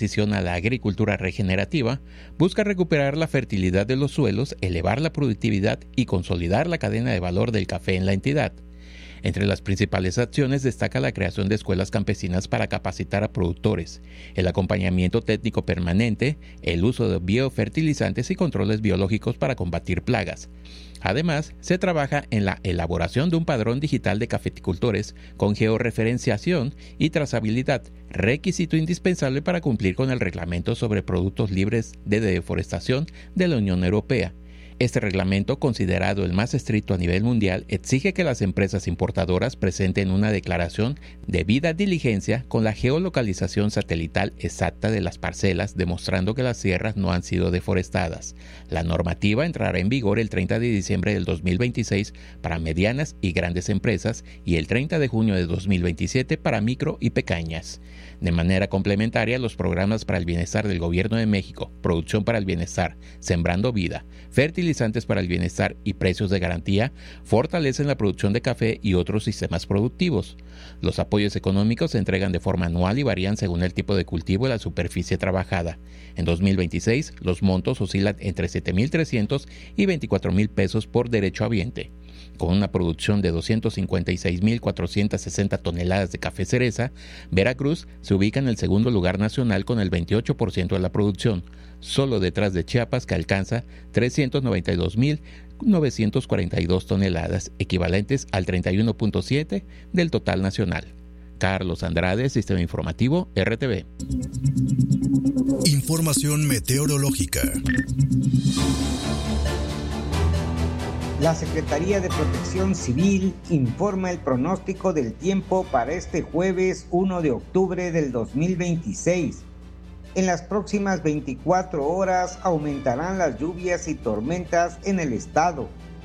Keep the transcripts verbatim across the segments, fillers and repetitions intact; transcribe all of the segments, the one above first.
transición a la agricultura regenerativa busca recuperar la fertilidad de los suelos, elevar la productividad y consolidar la cadena de valor del café en la entidad. Entre las principales acciones destaca la creación de escuelas campesinas para capacitar a productores, el acompañamiento técnico permanente, el uso de biofertilizantes y controles biológicos para combatir plagas. Además, se trabaja en la elaboración de un padrón digital de cafeticultores con georreferenciación y trazabilidad, requisito indispensable para cumplir con el reglamento sobre productos libres de deforestación de la Unión Europea. Este reglamento, considerado el más estricto a nivel mundial, exige que las empresas importadoras presenten una declaración de debida diligencia con la geolocalización satelital exacta de las parcelas, demostrando que las tierras no han sido deforestadas. La normativa entrará en vigor el treinta de diciembre del dos mil veintiséis para medianas y grandes empresas y el treinta de junio de dos mil veintisiete para micro y pequeñas. De manera complementaria, los programas para el bienestar del Gobierno de México, Producción para el Bienestar, Sembrando Vida, Fertilizantes para el Bienestar y Precios de Garantía fortalecen la producción de café y otros sistemas productivos. Los apoyos económicos se entregan de forma anual y varían según el tipo de cultivo y la superficie trabajada. En dos mil veintiséis, los montos oscilan entre siete mil trescientos y veinticuatro mil pesos por derechohabiente. Con una producción de doscientas cincuenta y seis mil cuatrocientas sesenta toneladas de café cereza, Veracruz se ubica en el segundo lugar nacional con el veintiocho por ciento de la producción, solo detrás de Chiapas, que alcanza trescientas noventa y dos mil novecientas cuarenta y dos toneladas, equivalentes al treinta y uno punto siete por ciento del total nacional. Carlos Andrade, Sistema Informativo, R T V. Información meteorológica. La Secretaría de Protección Civil informa el pronóstico del tiempo para este jueves primero de octubre del dos mil veintiséis. En las próximas veinticuatro horas aumentarán las lluvias y tormentas en el estado,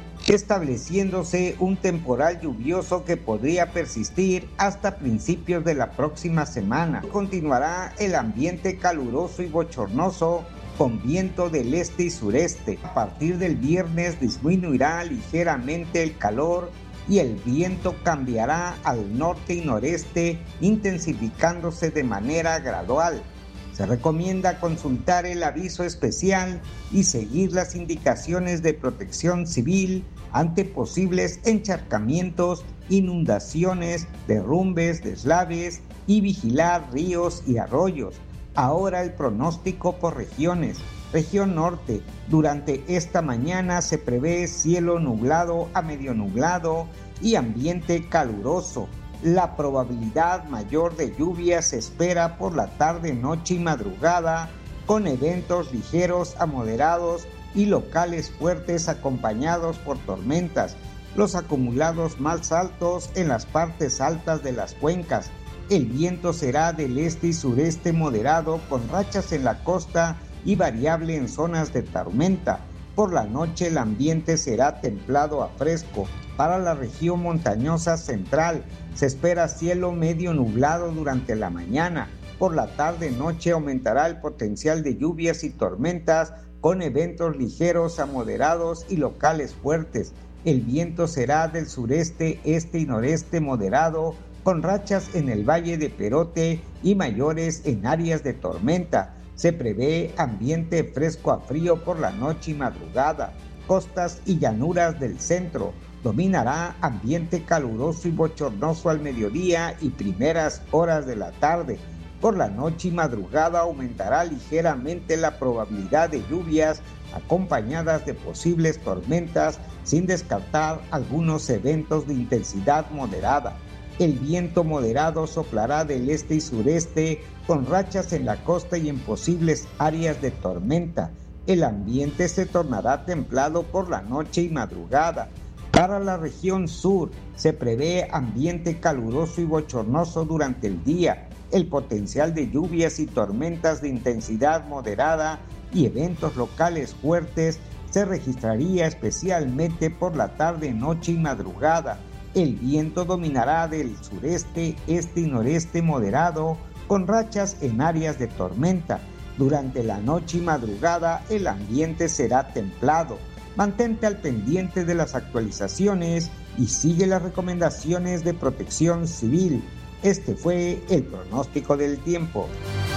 estableciéndose un temporal lluvioso que podría persistir hasta principios de la próxima semana. Continuará el ambiente caluroso y bochornoso con viento del este y sureste. A partir del viernes disminuirá ligeramente el calor y el viento cambiará al norte y noreste, intensificándose de manera gradual. Se recomienda consultar el aviso especial y seguir las indicaciones de protección civil ante posibles encharcamientos, inundaciones, derrumbes, deslaves y vigilar ríos y arroyos. Ahora el pronóstico por regiones. Región norte, durante esta mañana se prevé cielo nublado a medio nublado y ambiente caluroso. La probabilidad mayor de lluvia se espera por la tarde, noche y madrugada, con eventos ligeros a moderados y locales fuertes acompañados por tormentas. Los acumulados más altos en las partes altas de las cuencas. El viento será del este y sureste moderado con rachas en la costa y variable en zonas de tormenta. Por la noche el ambiente será templado a fresco. Para la región montañosa central se espera cielo medio nublado durante la mañana. Por la tarde-noche aumentará el potencial de lluvias y tormentas con eventos ligeros a moderados y locales fuertes. El viento será del sureste, este y noreste moderado, con rachas en el Valle de Perote y mayores en áreas de tormenta. Se prevé ambiente fresco a frío por la noche y madrugada. Costas y llanuras del centro. Dominará ambiente caluroso y bochornoso al mediodía y primeras horas de la tarde. Por la noche y madrugada aumentará ligeramente la probabilidad de lluvias acompañadas de posibles tormentas, sin descartar algunos eventos de intensidad moderada. El viento moderado soplará del este y sureste con rachas en la costa y en posibles áreas de tormenta. El ambiente se tornará templado por la noche y madrugada. Para la región sur se prevé ambiente caluroso y bochornoso durante el día. El potencial de lluvias y tormentas de intensidad moderada y eventos locales fuertes se registraría especialmente por la tarde, noche y madrugada. El viento dominará del sureste, este y noreste moderado, con rachas en áreas de tormenta. Durante la noche y madrugada el ambiente será templado. Mantente al pendiente de las actualizaciones y sigue las recomendaciones de protección civil. Este fue el pronóstico del tiempo.